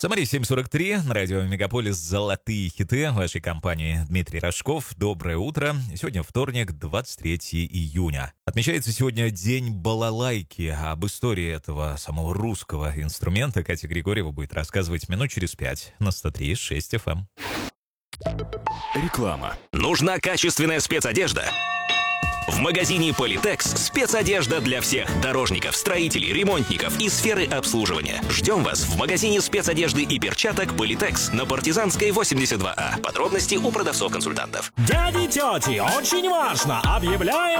Самаре 7:43, на радио Мегаполис «Золотые хиты» вашей компании Дмитрий Рожков. Доброе утро. Сегодня вторник, 23 июня. Отмечается сегодня День балалайки. Об истории этого самого русского инструмента Катя Григорьева будет рассказывать минут через 5 на 103.6 FM. Реклама. Нужна качественная спецодежда? В магазине Политекс спецодежда для всех дорожников, строителей, ремонтников и сферы обслуживания. Ждем вас в магазине спецодежды и перчаток Политекс на Партизанской 82А. Подробности у продавцов-консультантов. Дяди, тети, очень важно! Объявляем